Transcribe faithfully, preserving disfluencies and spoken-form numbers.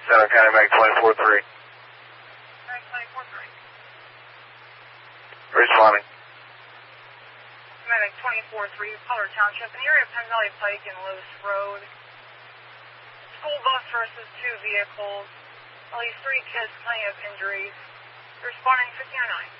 Center County Mag twenty-four three. Mag twenty-four three. Responding. Mag twenty-four three, Pollard Township, in the area of Penn Valley Pike and Lewis Road. School bus versus two vehicles. At least three kids, plenty of injuries. Responding fifteen oh nine.